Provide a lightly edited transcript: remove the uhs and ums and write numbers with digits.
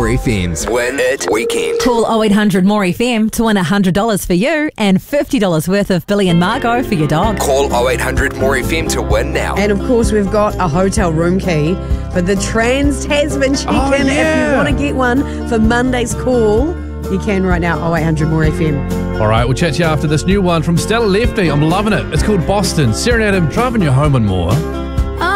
FM's Win It Weekend. Call 0800 More FM to win $100 for you and $50 worth of Billy and Margot for your dog. Call 0800 More FM to win now. And of course, we've got a hotel room key for the Trans Tasman check-in. If you want to get one for Monday's call, you can right now, 0800 More FM. All right, we'll chat to you after this new one from Stella Lefty. I'm loving it. It's called Boston. Serenade him, driving you home and more.